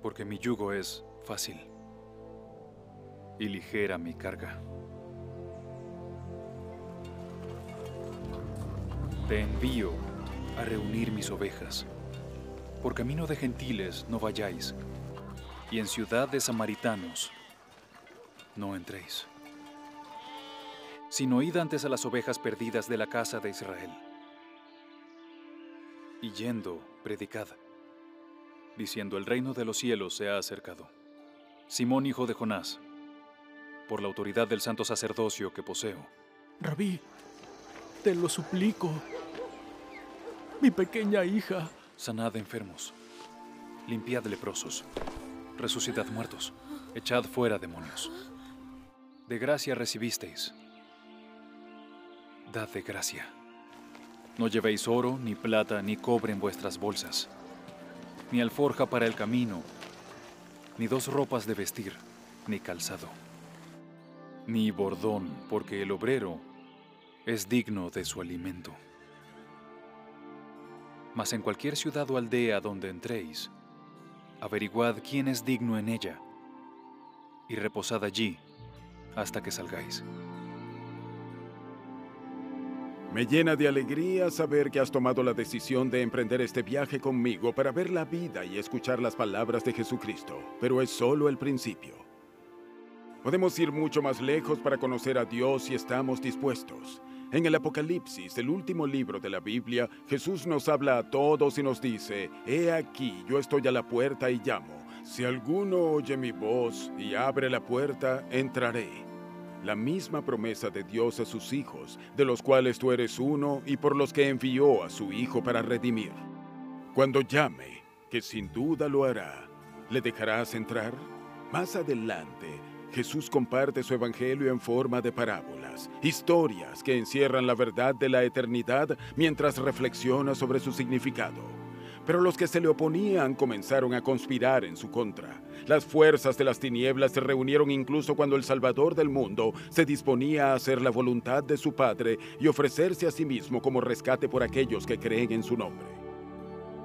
porque mi yugo es fácil y ligera mi carga. Te envío a reunir mis ovejas. Por camino de gentiles no vayáis, y en ciudad de samaritanos no entréis. Sino id antes a las ovejas perdidas de la casa de Israel. Y yendo, predicad, diciendo: el reino de los cielos se ha acercado. Simón, hijo de Jonás, por la autoridad del santo sacerdocio que poseo. Rabí, te lo suplico. Mi pequeña hija. Sanad enfermos, limpiad leprosos, resucitad muertos, echad fuera demonios. De gracia recibisteis, dad de gracia. No llevéis oro, ni plata, ni cobre en vuestras bolsas, ni alforja para el camino, ni dos ropas de vestir, ni calzado, ni bordón, porque el obrero es digno de su alimento. Mas en cualquier ciudad o aldea donde entréis, averiguad quién es digno en ella, y reposad allí hasta que salgáis. Me llena de alegría saber que has tomado la decisión de emprender este viaje conmigo para ver la vida y escuchar las palabras de Jesucristo, pero es solo el principio. Podemos ir mucho más lejos para conocer a Dios si estamos dispuestos. En el Apocalipsis, el último libro de la Biblia, Jesús nos habla a todos y nos dice: «He aquí, yo estoy a la puerta y llamo. Si alguno oye mi voz y abre la puerta, entraré». La misma promesa de Dios a sus hijos, de los cuales tú eres uno y por los que envió a su Hijo para redimir. Cuando llame, que sin duda lo hará, ¿le dejarás entrar? Más adelante, Jesús comparte su evangelio en forma de parábolas, historias que encierran la verdad de la eternidad mientras reflexiona sobre su significado. Pero los que se le oponían comenzaron a conspirar en su contra. Las fuerzas de las tinieblas se reunieron incluso cuando el Salvador del mundo se disponía a hacer la voluntad de su Padre y ofrecerse a sí mismo como rescate por aquellos que creen en su nombre.